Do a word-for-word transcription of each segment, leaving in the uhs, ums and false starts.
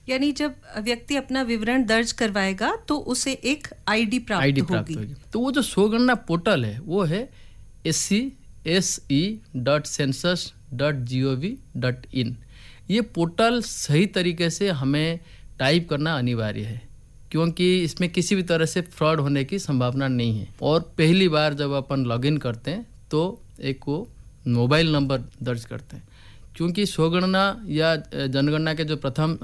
यानी जब व्यक्ति अपना विवरण दर्ज करवाएगा तो उसे एक आईडी प्राप्त आईडी होगी। प्राप्त होगी। तो वो जो स्वगणना पोर्टल है वो है S C S E dot census dot G O V dot in. ये पोर्टल सही तरीके से हमें टाइप करना अनिवार्य है, क्योंकि इसमें किसी भी तरह से फ्रॉड होने की संभावना नहीं है। और पहली बार जब अपन लॉगिन करते हैं तो एक वो मोबाइल नंबर दर्ज करते हैं, क्योंकि स्वगणना या जनगणना के जो प्रथम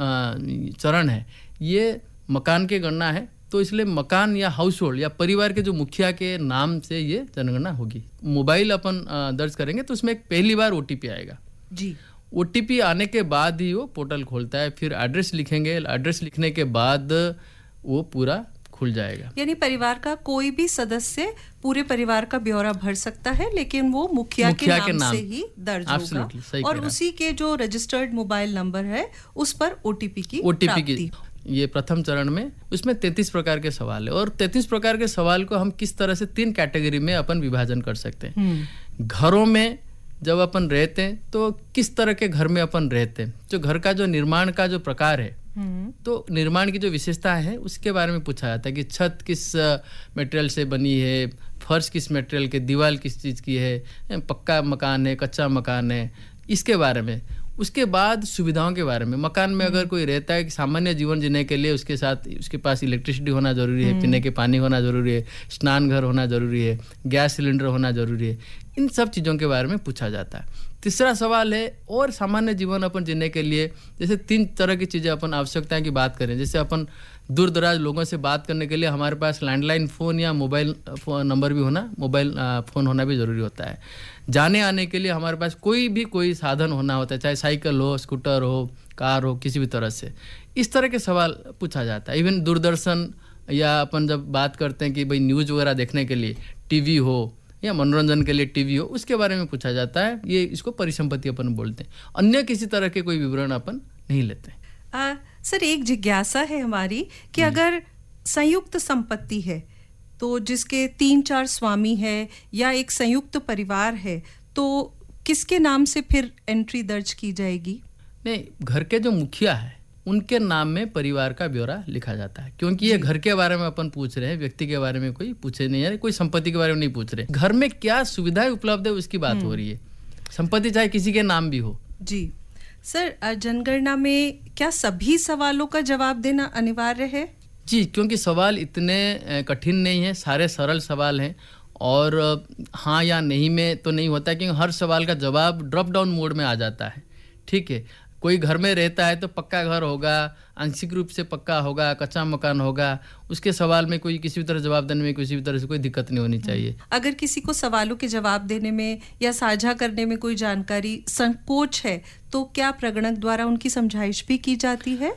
चरण है ये मकान की गणना है, तो इसलिए मकान या हाउस होल्ड या परिवार के जो मुखिया के नाम से ये जनगणना होगी। मोबाइल अपन दर्ज करेंगे तो उसमें एक पहली बार ओटीपी आएगा जी। ओटीपी आने के बाद ही वो पोर्टल खोलता है। फिर एड्रेस लिखेंगे, एड्रेस लिखने के बाद वो पूरा खुल जाएगा। यानी परिवार का कोई भी सदस्य पूरे परिवार का ब्यौरा भर सकता है, लेकिन वो मुखिया, मुखिया के, नाम के नाम से ही दर्ज होगा और उसी के जो रजिस्टर्ड मोबाइल नंबर है उस पर ओटीपी की ओटीपी की ये प्रथम चरण में उसमें तैंतीस प्रकार के सवाल है। और तैंतीस प्रकार के सवाल को हम किस तरह से तीन कैटेगरी में अपन विभाजन कर सकते हैं। घरों में जब अपन रहते हैं तो किस तरह के घर में अपन रहते हैं, जो घर का जो निर्माण का जो प्रकार है, तो निर्माण की जो विशेषता है उसके बारे में पूछा जाता है कि छत किस मटेरियल से बनी है, फर्श किस मटेरियल के, दीवार किस चीज़ की है, पक्का मकान है, कच्चा मकान है, इसके बारे में। उसके बाद सुविधाओं के बारे में, मकान में अगर कोई रहता है कि सामान्य जीवन जीने के लिए उसके साथ उसके पास इलेक्ट्रिसिटी होना जरूरी है, पीने के पानी होना जरूरी है, स्नान घर होना जरूरी है, गैस सिलेंडर होना जरूरी है, इन सब चीज़ों के बारे में पूछा जाता है। तीसरा सवाल है और सामान्य जीवन अपन जीने के लिए जैसे तीन तरह की चीज़ें अपन आवश्यकताएं की बात करें, जैसे अपन दूर दराज लोगों से बात करने के लिए हमारे पास लैंडलाइन फ़ोन या मोबाइल फ़ोन नंबर भी होना, मोबाइल फ़ोन होना भी ज़रूरी होता है। जाने आने के लिए हमारे पास कोई भी कोई साधन होना होता है, चाहे साइकिल हो, स्कूटर हो, कार हो, किसी भी तरह से। इस तरह के सवाल पूछा जाता है। इवन दूरदर्शन या अपन जब बात करते हैं कि भाई न्यूज़ वगैरह देखने के लिए टीवी हो या मनोरंजन के लिए टीवी हो, उसके बारे में पूछा जाता है। ये इसको परिसंपत्ति अपन बोलते हैं। अन्य किसी तरह के कोई विवरण अपन नहीं लेते हैं। आ, सर एक जिज्ञासा है हमारी कि अगर संयुक्त संपत्ति है तो जिसके तीन चार स्वामी है या एक संयुक्त परिवार है तो किसके नाम से फिर एंट्री दर्ज की जाएगी? नहीं, घर के जो मुखिया है उनके नाम में परिवार का ब्यौरा लिखा जाता है, क्योंकि ये घर के बारे में अपन पूछ रहे हैं, व्यक्ति के बारे में कोई पूछे नहीं है, कोई संपत्ति के बारे में नहीं पूछ रहे। घर में क्या सुविधाएं उपलब्ध है उसकी बात हो रही है। संपत्ति चाहे किसी के नाम भी हो। जी सर, जनगणना में क्या सभी सवालों का जवाब देना अनिवार्य है? जी, क्योंकि सवाल इतने कठिन नहीं है, सारे सरल सवाल हैं और हाँ या नहीं में तो नहीं होता है, क्योंकि हर सवाल का जवाब ड्रॉप डाउन मोड में आ जाता है। ठीक है, कोई घर में रहता है तो पक्का घर होगा, आंशिक रूप से पक्का होगा, कच्चा मकान होगा, उसके सवाल में कोई किसी भी तरह जवाब देने में किसी भी तरह से कोई दिक्कत नहीं होनी चाहिए। अगर किसी को सवालों के जवाब देने में या साझा करने में कोई जानकारी संकोच है तो क्या प्रगणक द्वारा उनकी समझाइश भी की जाती है?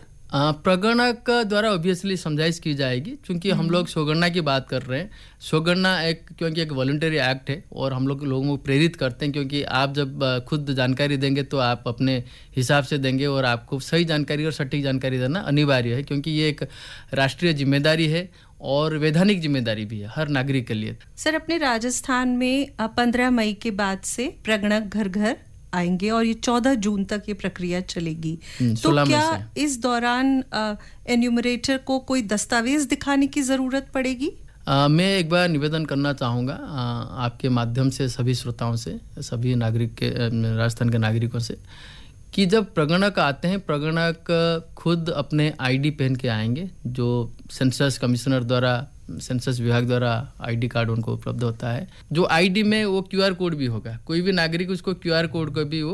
प्रगणक द्वारा ऑब्वियसली समझाइश की जाएगी, क्योंकि हम लोग स्वगणना की बात कर रहे हैं। स्वगणना एक क्योंकि एक वॉलंटरी एक्ट है और हम लोग लोगों को प्रेरित करते हैं, क्योंकि आप जब खुद जानकारी देंगे तो आप अपने हिसाब से देंगे और आपको सही जानकारी और सटीक जानकारी देना अनिवार्य है, क्योंकि ये एक राष्ट्रीय जिम्मेदारी है और वैधानिक जिम्मेदारी भी है हर नागरिक के लिए। सर, अपने राजस्थान में पंद्रह मई के बाद से प्रगणक घर घर आएंगे और ये चौदह जून तक ये प्रक्रिया चलेगी, तो क्या इस दौरान एन्यूमरेटर को कोई दस्तावेज दिखाने की जरूरत पड़ेगी? आ, मैं एक बार निवेदन करना चाहूँगा आपके माध्यम से सभी श्रोताओं से, सभी नागरिक के राजस्थान के नागरिकों से, कि जब प्रगणक आते हैं, प्रगणक खुद अपने आईडी पहन के आएंगे, जो सेंसस कमिश्नर द्वारा, सेंसस विभाग द्वारा आईडी कार्ड उनको उपलब्ध होता है। जो आईडी में वो क्यूआर कोड भी होगा, कोई भी नागरिक उसको क्यूआर कोड को भी वो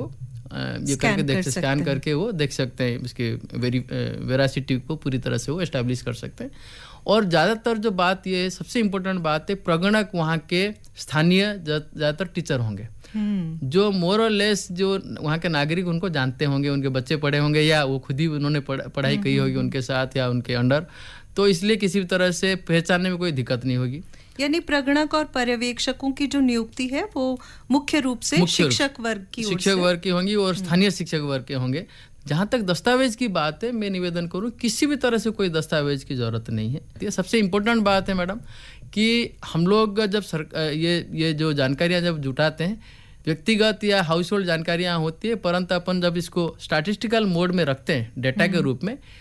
ये करके देख स्कैन करके वो देख सकते हैं, उसके वेरी वेरासिटी को पूरी तरह से वो एस्टैब्लिश कर सकते हैं। और ज़्यादातर जो बात ये सबसे इम्पोर्टेंट बात है, प्रगणक वहाँ के स्थानीय ज़्यादातर टीचर होंगे, जो मोर और लेस जो वहाँ के नागरिक उनको जानते होंगे, उनके बच्चे पढ़े होंगे या वो खुद ही उन्होंने पढ़ाई की होगी उनके साथ या उनके अंडर, तो इसलिए किसी भी तरह से पहचानने में कोई दिक्कत नहीं होगी। यानी प्रगणक और पर्यवेक्षकों की जो नियुक्ति है वो मुख्य रूप से मुख्य शिक्षक वर्ग की शिक्षक वर्ग की होंगी और स्थानीय शिक्षक वर्ग के होंगे। जहाँ तक दस्तावेज की बात है, मैं निवेदन करूँ किसी भी तरह से कोई दस्तावेज की जरूरत नहीं है। ये सबसे इम्पोर्टेंट बात है मैडम, कि हम लोग जब सर ये ये जो जानकारियाँ जब जुटाते हैं, व्यक्तिगत या हाउस होल्ड जानकारियाँ होती है, परंतु अपन जब इसको स्टैटिस्टिकल मोड में रखते हैं डेटा के रूप में,